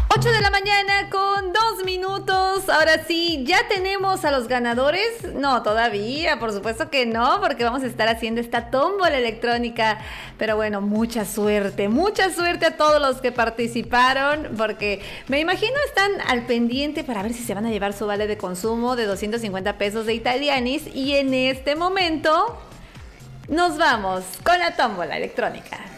8 de la mañana con 2 minutos. Ahora sí, ¿ya tenemos a los ganadores? No, todavía, por supuesto que no, porque vamos a estar haciendo esta tómbola electrónica. Pero bueno, mucha suerte a todos los que participaron, porque me imagino están al pendiente para ver si se van a llevar su vale de consumo de 250 pesos de Italianis. Y en este momento nos vamos con la tómbola electrónica.